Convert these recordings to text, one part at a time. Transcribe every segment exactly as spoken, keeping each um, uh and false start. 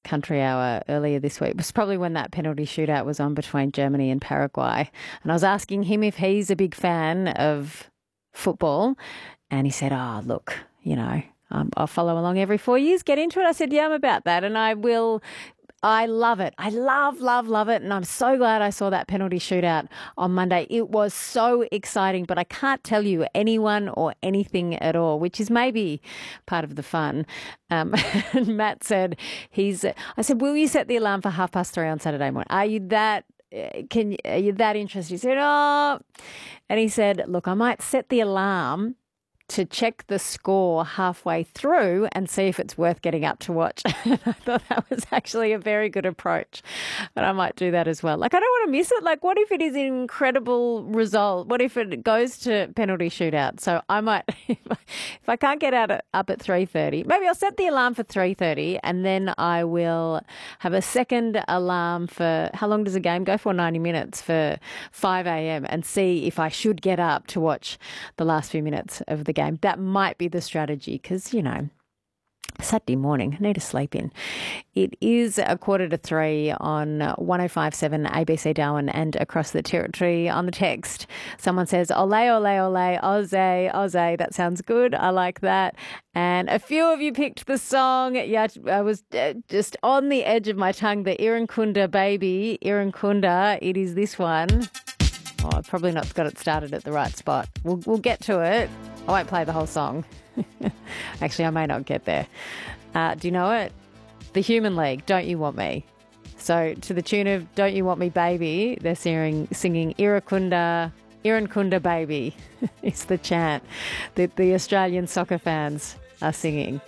Country Hour earlier this week. It was probably when that penalty shootout was on between Germany and Paraguay. And I was asking him if he's a big fan of football. And he said, oh, look, you know, um, I'll follow along every four years, get into it. I said, yeah, I'm about that. And I will... I love it. I love, love, love it. And I'm so glad I saw that penalty shootout on Monday. It was so exciting, but I can't tell you anyone or anything at all, which is maybe part of the fun. Um, and Matt said he's, I said, will you set the alarm for half past three on Saturday morning? Are you that, can you, are you that interested? He said, oh, and he said, look, I might set the alarm to check the score halfway through and see if it's worth getting up to watch. I thought that was actually a very good approach, but I might do that as well. Like, I don't want to miss it. Like, what if it is an incredible result? What if it goes to penalty shootout? So I might, if I, if I can't get out at, up at three thirty, maybe I'll set the alarm for three thirty and then I will have a second alarm for, how long does a game go for? ninety minutes, for five a.m. and see if I should get up to watch the last few minutes of the game. That might be the strategy because, you know, Saturday morning, I need to sleep in. It is a quarter to three on one oh five point seven A B C Darwin and across the territory. On the text, someone says, ole, ole, ole, Aussie, Aussie. That sounds good. I like that. And a few of you picked the song. Yeah, I was just on the edge of my tongue. The Irukunda baby, Irukunda. It is this one. Oh, I've probably not got it started at the right spot. We'll, we'll get to it. I won't play the whole song. Actually, I may not get there. Uh, do you know it? The Human League, Don't You Want Me? So to the tune of Don't You Want Me Baby, they're singing, singing Irukunda, Irukunda Baby. It's the chant that the Australian soccer fans are singing.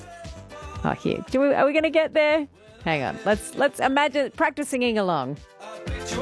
Oh, here. Do we, are we going to get there? Hang on. Let's let's imagine, practice singing along.